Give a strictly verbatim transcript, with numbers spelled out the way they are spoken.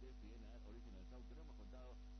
de Fiena Original Sound, que lo hemos contado